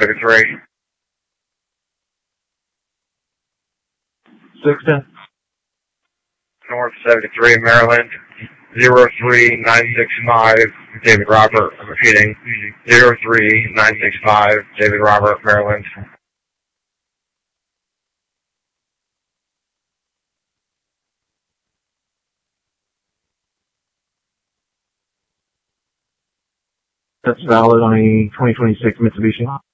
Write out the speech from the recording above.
73. 610. North 73, Maryland. 03965, David Robert. I'm repeating. 03965, David Robert, Maryland. That's valid on a 2026 Mitsubishi.